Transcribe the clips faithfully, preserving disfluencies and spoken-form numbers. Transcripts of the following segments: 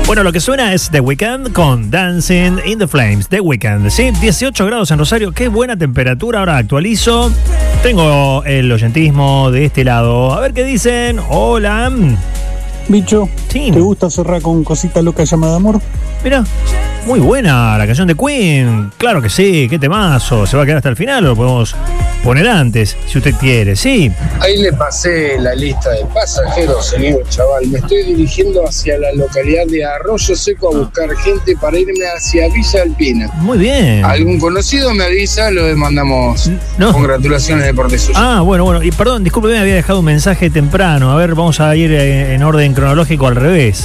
Bueno, lo que suena es The Weeknd con Dancing in the Flames. The Weeknd, ¿sí? dieciocho grados en Rosario, qué buena temperatura. Ahora actualizo. Tengo el oyentismo de este lado. A ver qué dicen. Hola. Bicho, sí. ¿Te gusta cerrar con cosita loca llamada amor? Mira, muy buena la canción de Queen. Claro que sí, qué temazo. ¿Se va a quedar hasta el final o lo podemos poner antes, si usted quiere? Sí. Ahí le pasé la lista de pasajeros, señor chaval. Me estoy dirigiendo hacia la localidad de Arroyo Seco a buscar gente para irme hacia Villa Alpina. Muy bien. ¿Algún conocido me avisa? Lo demandamos. No. Congratulaciones de parte suya. Ah, bueno, bueno. Y perdón, disculpe, me había dejado un mensaje temprano. A ver, vamos a ir en orden cronológico al revés.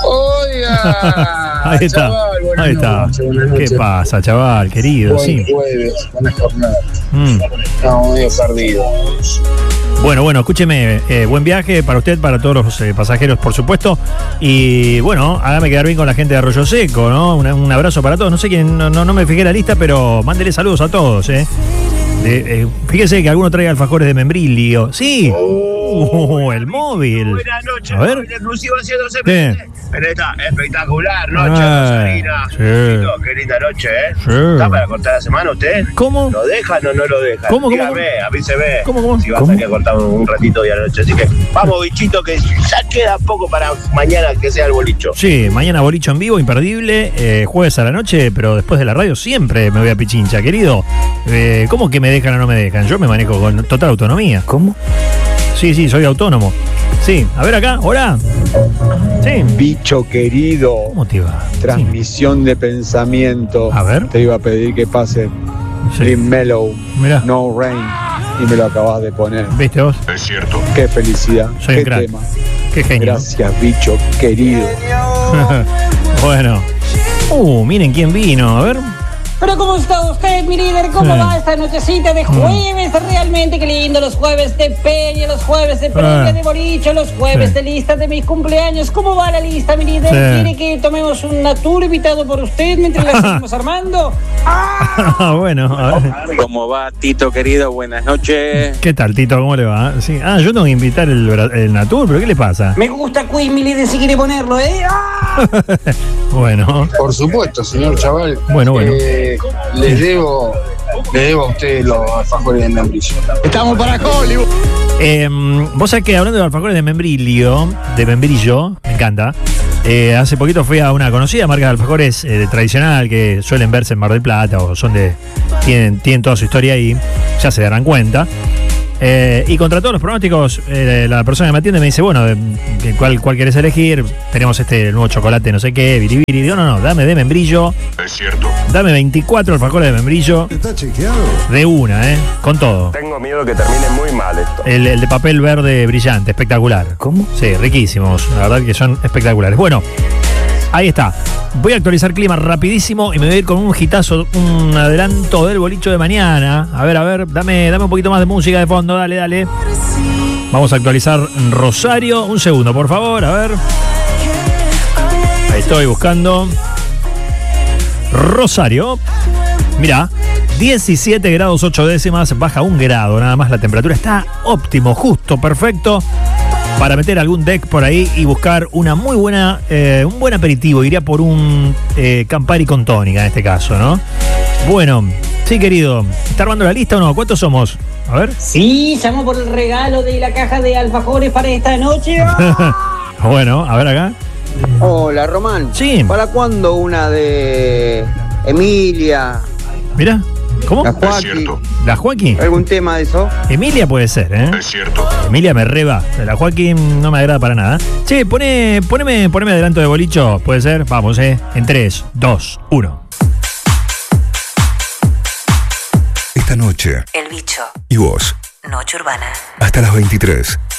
Oiga. Ahí está. Chaval, buenas Ahí está. noches, buenas ¿Qué noches. pasa, chaval, querido? Buen Sí. jueves, buena jornada. Mm. Estamos medio perdidos. Bueno, bueno, escúcheme, eh, buen viaje para usted, para todos los eh, pasajeros, por supuesto. Y bueno, hágame quedar bien con la gente de Arroyo Seco, ¿no? Un, un abrazo para todos. No sé quién, no, no, no me fijé la lista, pero mándele saludos a todos, ¿eh? Eh, eh, fíjese que alguno traiga alfajores de membrilio. Sí. Uh, el móvil. Buenas noches. A ver. Exclusivo haciéndose ¿Qué? En esta espectacular noche, Ah, Rosarina. sí. Chiquito, qué linda noche, ¿eh? Sí. ¿Está para cortar la semana usted? ¿Cómo? ¿Lo dejan o no lo dejan? ¿Cómo, cómo, Dígame, avíseme. ¿Cómo, cómo? Si vas ¿Cómo? a salir a cortar un, un ratito hoy a la noche. Así que vamos, bichito, que ya queda poco para mañana que sea el bolicho. Sí, mañana bolicho en vivo, imperdible, eh, jueves a la noche, pero después de la radio siempre me voy a Pichincha, querido. Eh, ¿Cómo que me dejan o no me dejan? Yo me manejo con total autonomía. ¿Cómo? Sí, sí, soy autónomo. Sí, a ver acá, hola. Sí. Bicho querido, ¿Cómo te va? transmisión de pensamiento. A ver. Te iba a pedir que pase Sí. Dream Mellow, Mirá. No Rain, y me lo acabas de poner. ¿Viste vos? Es cierto. Qué felicidad, Soy qué un crack. tema. Qué genio. Gracias, bicho querido. Bueno. Uh, miren quién vino, a ver. Pero ¿cómo está usted, mi líder? ¿Cómo Sí. va esta nochecita de jueves? Realmente qué lindo, los jueves de peña, los jueves de previa Ah. de boricho, los jueves Sí. de lista de mis cumpleaños. ¿Cómo va la lista, mi líder? Sí. ¿Quiere que tomemos un tour invitado por usted mientras la seguimos armando? Bueno, a ver. ¿Cómo va, Tito querido? Buenas noches. ¿Qué tal, Tito? ¿Cómo le va? Sí. Ah, yo tengo que invitar el, bra- el Natur, pero ¿qué le pasa? Me gusta Queen, mi líder, si quiere ponerlo, ¿eh? ¡Ah! Bueno. Por supuesto, señor chaval. Bueno, bueno. Eh, les debo, les debo a usted los alfajores de membrillo. Estamos para Hollywood. Eh, vos sabés que hablando de alfajores de membrillo, de membrillo, me encanta. Eh, hace poquito fui a una conocida marca de alfajores eh, tradicional que suelen verse en Mar del Plata o son de. Tienen, tienen toda su historia ahí, ya se darán cuenta. Eh, y contra todos los pronósticos, eh, la persona que me atiende me dice, bueno, de- de ¿cuál, cuál querés elegir? Tenemos este nuevo chocolate, no sé qué, biribiri. Digo, no, no, dame de membrillo, Es cierto. dame veinticuatro alfajores de membrillo. ¿Está chequeado? De una, ¿eh? Con todo. Tengo miedo que termine muy mal esto. El, el de papel verde brillante, espectacular. ¿Cómo? Sí, riquísimos. La verdad que son espectaculares. Bueno, ahí está. Voy a actualizar clima rapidísimo y me voy a ir con un hitazo, un adelanto del bolicho de mañana. A ver, a ver, dame, dame un poquito más de música de fondo, dale, dale. Vamos a actualizar Rosario. Un segundo, por favor, a ver. Ahí estoy buscando. Rosario. Mirá, diecisiete grados ocho décimas, baja un grado, nada más la temperatura está óptimo, justo, perfecto para meter algún deck por ahí y buscar una muy buena, eh, un buen aperitivo. Iría por un eh, Campari con tónica en este caso, ¿no? Bueno, sí, querido, ¿está armando la lista o no? ¿Cuántos somos? A ver. Sí, llamo por el regalo de la caja de alfajores para esta noche. ¡Ah! Bueno, a ver acá. Hola, Román. Sí. ¿Para cuándo una de Emilia? Mira, ¿cómo? La Es Joaquín. cierto. ¿La Joaquín? ¿Algún tema de eso? Emilia puede ser, ¿eh? Es cierto. Emilia me reba. La Joaquín no me agrada para nada. Che, pone, poneme, poneme adelanto de bolicho. ¿Puede ser? Vamos, ¿eh? En tres, dos, uno. Esta noche. El bicho. Y vos. Noche urbana. Hasta las veintitrés.